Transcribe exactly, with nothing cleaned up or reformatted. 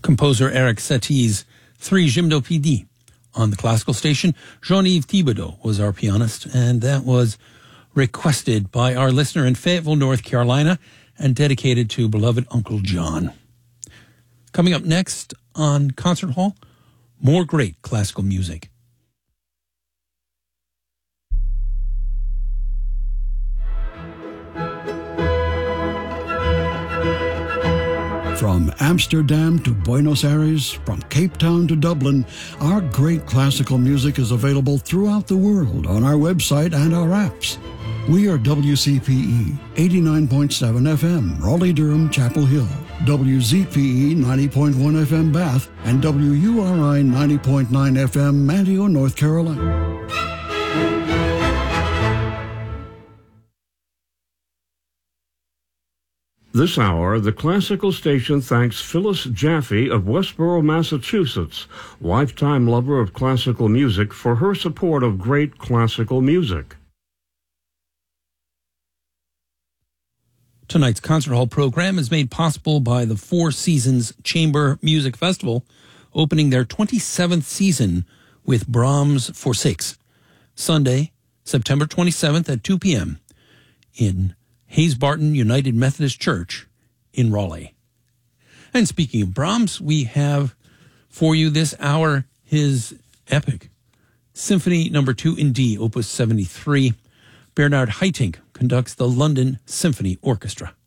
composer Eric Satie's Three Gymnopédies. On the classical station, Jean-Yves Thibodeau was our pianist, and that was requested by our listener in Fayetteville, North Carolina, and dedicated to beloved Uncle John. Coming up next on Concert Hall, more great classical music. From Amsterdam to Buenos Aires, from Cape Town to Dublin, our great classical music is available throughout the world on our website and our apps. We are W C P E eighty-nine point seven F M, Raleigh-Durham, Chapel Hill, W Z P E ninety point one F M, Bath, and W U R I ninety point nine F M, Manteo, North Carolina. This hour, the classical station thanks Phyllis Jaffe of Westborough, Massachusetts, lifetime lover of classical music, for her support of great classical music. Tonight's Concert Hall program is made possible by the Four Seasons Chamber Music Festival, opening their twenty-seventh season with Brahms for Six, Sunday, September twenty-seventh at two p.m. in Hayes Barton United Methodist Church in Raleigh. And speaking of Brahms, we have for you this hour his epic Symphony Number Two in D, Opus seventy-three. Bernard Haitink conducts the London Symphony Orchestra.